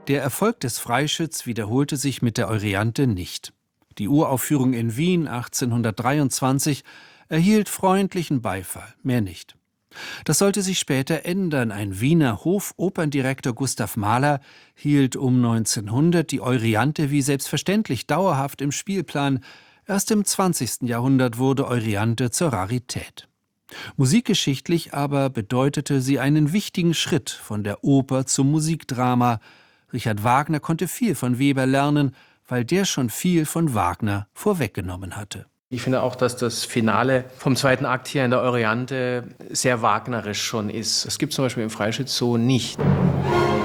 Der Erfolg des Freischütz wiederholte sich mit der Euryanthe nicht. Die Uraufführung in Wien 1823 erhielt freundlichen Beifall, mehr nicht. Das sollte sich später ändern. Ein Wiener Hofoperndirektor Gustav Mahler hielt um 1900 die Euryanthe wie selbstverständlich dauerhaft im Spielplan. Erst im 20. Jahrhundert wurde Euryanthe zur Rarität. Musikgeschichtlich aber bedeutete sie einen wichtigen Schritt von der Oper zum Musikdrama. Richard Wagner konnte viel von Weber lernen, weil der schon viel von Wagner vorweggenommen hatte. Ich finde auch, dass das Finale vom zweiten Akt hier in der Euryanthe sehr wagnerisch schon ist. Das gibt es zum Beispiel im Freischütz so nicht.